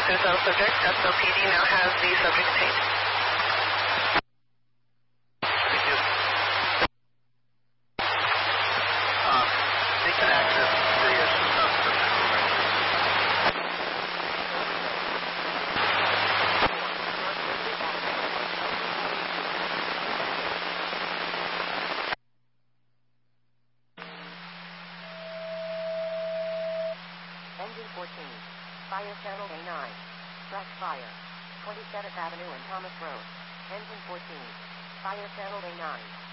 There's no subject. SOPD now has the subject detained. Thank you. They can access the system for Engine 14. Fire channel A9. Track fire. 27th Avenue and Thomas Road. Engine 14. Fire channel A9.